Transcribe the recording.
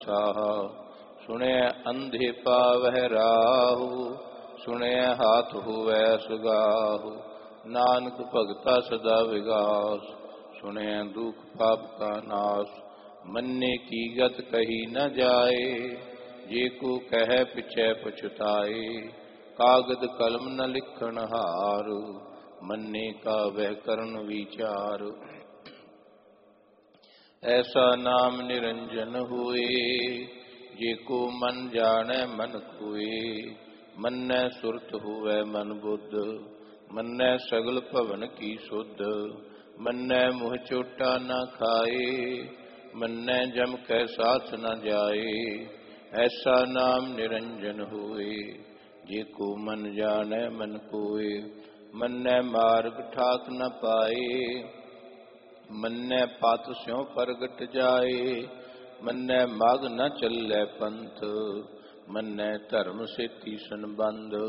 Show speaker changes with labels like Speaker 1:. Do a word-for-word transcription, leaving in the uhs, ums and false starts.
Speaker 1: ਸਾਹਾ ਸੁਣਿਐ ਅੰਧੇ ਪਾਵਹਿ ਰਾਹੂ, ਸੁਣਿਐ ਹਾਥ ਹੋਵੈ ਸੁਗਾਹੂ। ਨਾਨਕ ਭਗਤਾ ਸਦਾ ਵਿਗਾਸ, ਸੁਣਿਐ ਦੁਖ ਪਾਪ ਕਾ ਨਾਸ। ਮੰਨੇ ਕੀ ਗਤ ਕਹੀ ਨ ਜਾਏ, ਜੇ ਕੋ ਕਹਿ ਪਿਛੈ ਪਛੁਤਾਏ। ਕਾਗਦ ਕਲਮ ਨ ਲਿਖਣ ਹਾਰ, ਮੰਨੇ ਕਾ ਵਹਿ ਕਰਨ ਵਿਚਾਰ। ਐਸਾ ਨਾਮ ਨਿਰੰਜਨ ਹੋਏ, ਜੇ ਕੋ ਮਨ ਜਾਣੈ ਮਨ ਕੋਏ। ਮੰਨੈ ਸੁਰਤ ਹੋਵੈ ਮਨ ਬੁੱਧ, ਮੰਨੈ ਸਗਲ ਭਵਨ ਕੀ ਸੁਧ। ਮੰਨੈ ਮੁਹ ਚੋਟਾ ਨ ਖਾਏ, ਮੰਨੈ ਜਮ ਕੈ ਸਾਥ ਨ ਜਾਏ। ਐਸਾ ਨਾਮ ਨਿਰੰਜਨ ਹੋਏ, ਜੇ ਕੋ ਮਨ ਜਾਣੈ ਮਨ ਕੋਏ। ਮੰਨੈ ਮਾਰਗ ਠਾਕ ਨ ਪਾਏ, ਮੰਨੈ ਪਤ ਸਿਉ ਪ੍ਰਗਟ ਜਾਏ। ਮੰਨੈ ਮਗ ਨ ਚੱਲੈ ਪੰਥ, ਮੰਨੈ ਧਰਮ ਸੇਤੀ ਸੰਬੰਧ।